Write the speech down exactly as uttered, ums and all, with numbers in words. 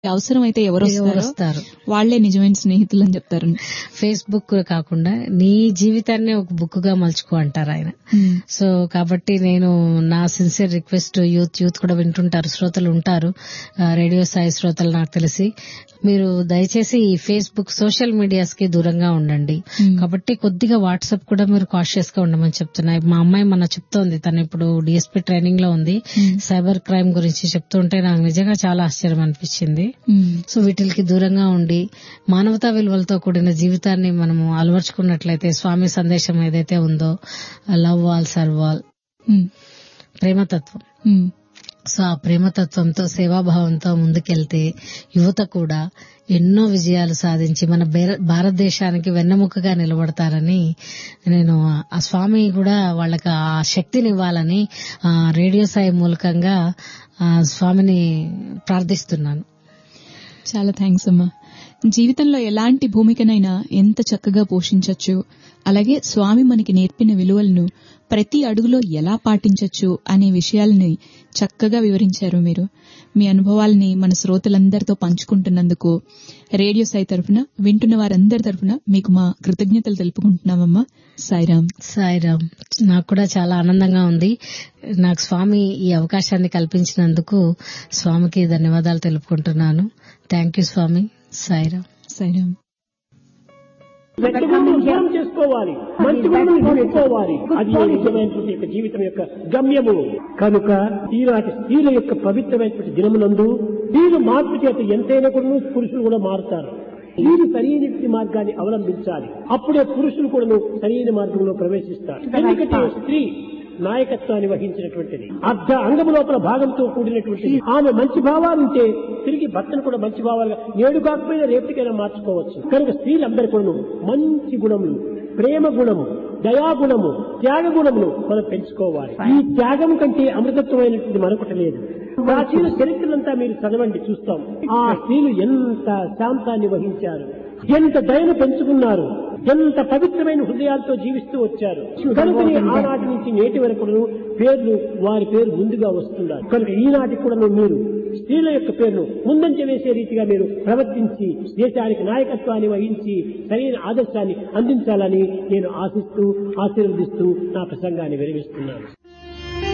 అవసరమైతే ఎవరొస్తారో ఎవరొస్తారు వాళ్లే నిజమైన స్నేహితులు అని చెప్తారు. ఫేస్బుక్ కాకుండా నీ జీవితాన్ని ఒక బుక్ గా మలుచుకో అంటారు ఆయన. సో కాబట్టి నేను నా సిన్సియర్ రిక్వెస్ట్, యూత్ యూత్ కూడా వింటుంటారు, శ్రోతలు ఉంటారు, రేడియో సాయి శ్రోతలు నాకు తెలిసి, మీరు దయచేసి ఈ ఫేస్బుక్ సోషల్ మీడియాస్ కి దూరంగా ఉండండి. కాబట్టి కొద్దిగా వాట్సాప్ కూడా మీరు కాషియస్ గా ఉండమని చెప్తున్నా. మా అమ్మాయి మన చెప్తోంది, తను ఇప్పుడు డిఎస్పీ ట్రైనింగ్ లో ఉంది, సైబర్ క్రైమ్ గురించి చెప్తుంటే నాకు నిజంగా చాలా ఆశ్చర్యం అనిపించింది. సో వీటికి దూరంగా ఉండి మానవతా విలువలతో కూడిన జీవితాన్ని మనము అలవర్చుకున్నట్లయితే, స్వామి సందేశం ఏదైతే ఉందో love all serve all, ప్రేమతత్వం, so ఆ ప్రేమతత్వంతో సేవాభావంతో ముందుకెళ్తే యువత కూడా ఎన్నో విజయాలు సాధించి మన భారతదేశానికి వెన్నెముకగా నిలబడతారని నేను ఆ స్వామి కూడా వాళ్ళకి ఆ శక్తిని ఇవ్వాలని రేడియో సాయి మూలకంగా స్వామిని ప్రార్థిస్తున్నాను. చాలా థ్యాంక్స్ అమ్మా. జీవితంలో ఎలాంటి భూమికనైనా ఎంత చక్కగా పోషించొచ్చు, అలాగే స్వామి మనకి నేర్పిన విలువలను ప్రతి అడుగులో ఎలా పాటించొచ్చు అనే విషయాలని చక్కగా వివరించారు మీరు. మీ అనుభవాల్ని మన శ్రోతలందరితో పంచుకుంటున్నందుకు రేడియో సాయి తరఫున, వింటున్న వారందరి తరఫున మీకు మా కృతజ్ఞతలు తెలుపుకుంటున్నామమ్మా. సాయిరాం. సాయిరాం. నాకు కూడా చాలా ఆనందంగా ఉంది. నాకు స్వామి ఈ అవకాశాన్ని కల్పించినందుకు స్వామికి ధన్యవాదాలు తెలుపుకుంటున్నాను. థ్యాంక్ యూ స్వామి. సాయిరాం. సాయిరాం. దూరం చేసుకోవాలి, మంచి గుణం తీసుకోవాలి, అది నిజమైనటువంటి యొక్క జీవితం యొక్క గమ్యము. కనుక ఈనాటి స్త్రీల యొక్క పవిత్రమైనటువంటి దినమునందు స్త్రీలు మార్పు చేత ఎంతైనా కూడా పురుషులు కూడా మారుతారు. స్త్రీలు సరైన మార్గాన్ని అవలంబించాలి, అప్పుడే పురుషులు కూడా సరైన మార్గంలో ప్రవేశిస్తారు. ఎందుకంటే స్త్రీ నాయకత్వాన్ని వహించినటువంటిది, అర్ధ అంగము లోపల భాగంతో కూడినటువంటిది. ఆమె మంచి భావాలుంటే తిరిగి భర్తను కూడా మంచి భావాలుగా నేడు కాకపోయినా రేపటికైనా మార్చుకోవచ్చు. కనుక స్త్రీలందరూ కూడా మంచి గుణములు, ప్రేమ గుణము, దయాగుణము, త్యాగ గుణమును మనం పెంచుకోవాలి. ఈ త్యాగం కంటే అమృతత్వమైనటువంటి మరొకటి లేదు. ప్రాచీన చరిత్రలంతా మీరు చదవండి, చూస్తాం ఆ స్త్రీలు ఎంత శాంతాన్ని వహించారు, ఎంత దయను పెంచుకున్నారు, ఎంత పవిత్రమైన హృదయాలతో జీవిస్తూ వచ్చారు. కనుకనే ఆనాటి నుంచి నేటి వరకు పేర్లు వారి పేరు ముందుగా వస్తున్నారు. కనుక ఈనాటికి కూడా మీరు స్త్రీల యొక్క పేరును ముందంజ వేసే రీతిగా మీరు ప్రవర్తించి దేశానికి నాయకత్వాన్ని వహించి సరైన ఆదర్శాన్ని అందించాలని నేను ఆశిస్తూ ఆశీర్వదిస్తూ నా ప్రసంగాన్ని విరమిస్తున్నాను.